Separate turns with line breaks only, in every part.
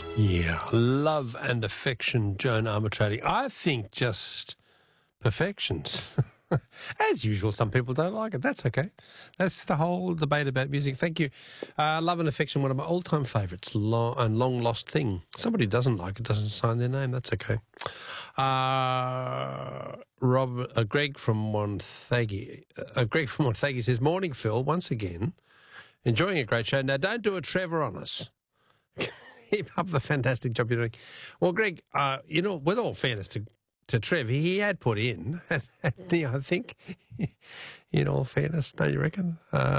Yeah, love and affection, Joan Armatrading. I think just perfections. As usual, some people don't like it. That's okay. That's the whole debate about music. Thank you. Love and affection, one of my all-time favourites, long-lost thing. Somebody doesn't like it, doesn't sign their name. That's okay. Greg from Montague. Greg from Montague says, "Morning, Phil. Once again, enjoying a great show. Now, don't do a Trevor on us. Keep up the fantastic job you're doing." Well, Greg, with all fairness to Trev, he had put in, I think, in all fairness, don't you reckon?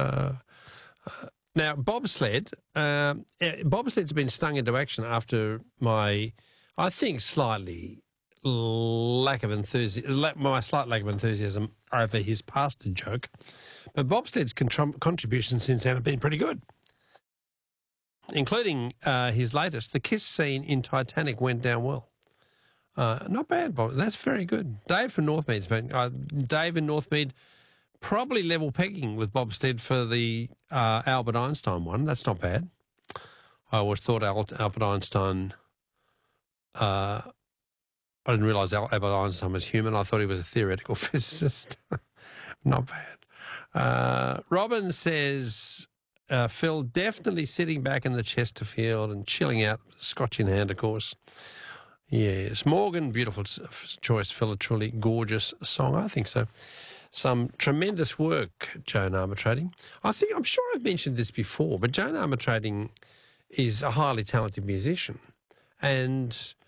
Now, bobsled's been stung into action after my, I think, my slight lack of enthusiasm over his pasta joke. But bobsled's contributions since then have been pretty good, including his latest. The kiss scene in Titanic went down well. Not bad, Bob. That's very good. Dave from Northmead's been. Dave in Northmead probably level pegging with Bobstead for the Albert Einstein one. That's not bad. I always thought Albert Einstein. I didn't realise Albert Einstein was human. I thought he was a theoretical physicist. Not bad. Robin says, Phil, definitely sitting back in the Chesterfield and chilling out, scotch in hand, of course. Yes. Morgan, beautiful choice, Phil, a truly gorgeous song. I think so. Some tremendous work, Joan Armatrading. I'm sure I've mentioned this before, but Joan Armatrading is a highly talented musician. And